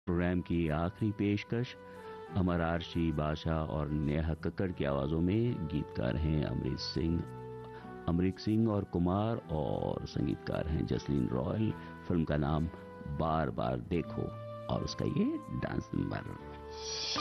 Programme की आखिरी पेशकश अमर आरशी, बादशाह और नेहा कक्कड़ की आवाजों में। गीतकार हैं अमरीक सिंह और कुमार, और संगीतकार हैं जसलीन रॉयल। फिल्म का नाम बार बार देखो और उसका ये डांस नंबर।